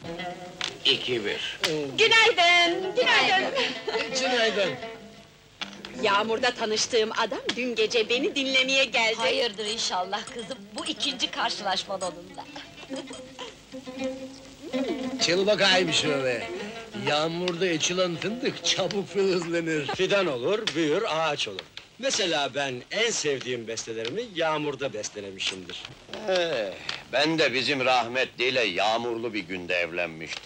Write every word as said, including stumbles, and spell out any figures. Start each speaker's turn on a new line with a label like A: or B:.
A: İki bir.
B: Günaydın, günaydın.
C: Günaydın.
B: Yağmurda tanıştığım adam dün gece beni dinlemeye geldi.
D: Hayırdır inşallah kızım, bu ikinci karşılaşman onunla.
C: Çıl bakayım şöyle. Yağmurda açılan fındık çabuk filizlenir.
E: Fidan olur, büyür, ağaç olur. Mesela ben en sevdiğim bestelerimi yağmurda bestelemişimdir.
A: Ee, ben de bizim rahmetliyle yağmurlu bir günde evlenmiştim.